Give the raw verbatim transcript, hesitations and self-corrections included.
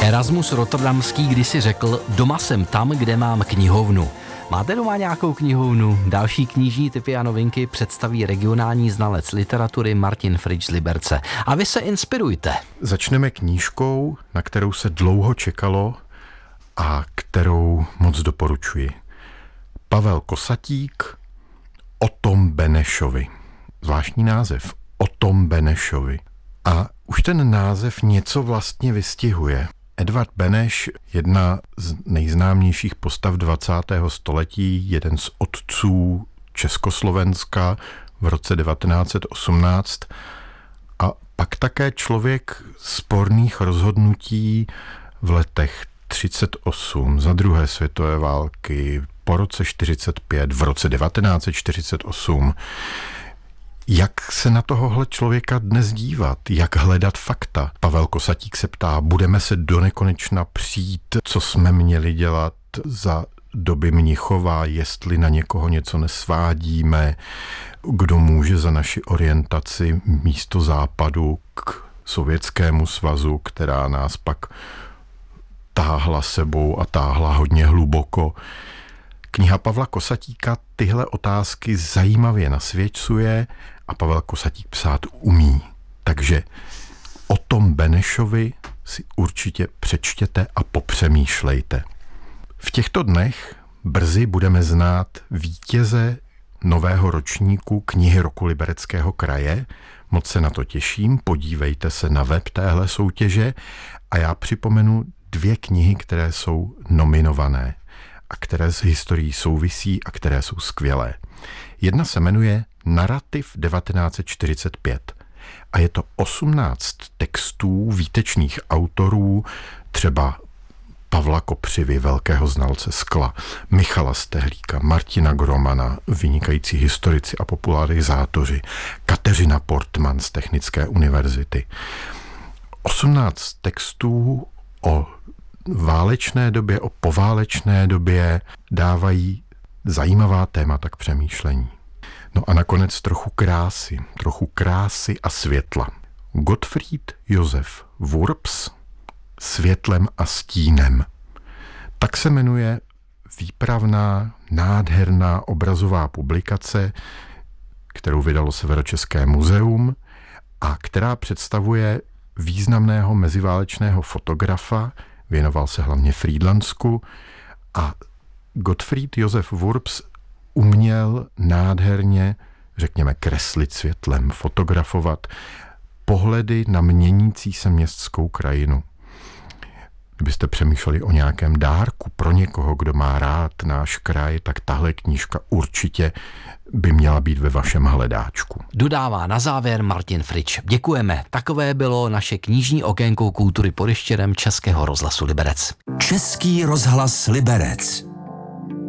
Erasmus Rotterdamský kdysi řekl, doma jsem tam, kde mám knihovnu. Máte doma nějakou knihovnu? Další knižní tipy a novinky představí regionální znalec literatury Martin Fritsch z Liberce. A vy se inspirujte. Začneme knížkou, na kterou se dlouho čekalo a kterou moc doporučuji. Pavel Kosatík, O Tom Benešovi. Zvláštní název, O Tom Benešovi. A už ten název něco vlastně vystihuje. Edvard Beneš, jedna z nejznámějších postav dvacátého století, jeden z otců Československa v roce devatenáct set osmnáct a pak také člověk sporných rozhodnutí v letech třicet osm, za druhé světové války, po roce čtyřicet pět, v roce devatenáct set čtyřicet osm. Jak se na tohohle člověka dnes dívat? Jak hledat fakta? Pavel Kosatík se ptá, budeme se donekonečna přijít, co jsme měli dělat za doby Mnichova, jestli na někoho něco nesvádíme, kdo může za naši orientaci místo západu k Sovětskému svazu, která nás pak táhla sebou a táhla hodně hluboko. Kniha Pavla Kosatíka tyhle otázky zajímavě nasvědcuje a Pavel Kosatík psát umí. Takže O Tom Benešovi si určitě přečtěte a popřemýšlejte. V těchto dnech brzy budeme znát vítěze nového ročníku knihy roku Libereckého kraje. Moc se na to těším, podívejte se na web téhle soutěže a já připomenu dvě knihy, které jsou nominované a které s historií souvisí a které jsou skvělé. Jedna se jmenuje Narrativ devatenáct set čtyřicet pět a je to osmnáct textů výtečných autorů, třeba Pavla Kopřivy, velkého znalce skla, Michala Stehlíka, Martina Gromana, vynikající historici a popularizátoři, Kateřina Portman z Technické univerzity. osmnáct textů o válečné době, o poválečné době dávají zajímavá témata k přemýšlení. No a nakonec trochu krásy, trochu krásy a světla. Gottfried Josef Wurps, Světlem a stínem. Tak se jmenuje výpravná, nádherná obrazová publikace, kterou vydalo Severočeské muzeum a která představuje významného meziválečného fotografa, věnoval se hlavně Frýdlansku a Gottfried Josef Wurps uměl nádherně, řekněme, kreslit světlem, fotografovat pohledy na měnící se městskou krajinu. Kdybyste přemýšleli o nějakém dárku pro někoho, kdo má rád náš kraj, tak tahle knížka určitě by měla být ve vašem hledáčku. Dodává na závěr Martin Fritsch. Děkujeme. Takové bylo naše knižní okénko kultury pod ještěrem Českého rozhlasu Liberec. Český rozhlas Liberec.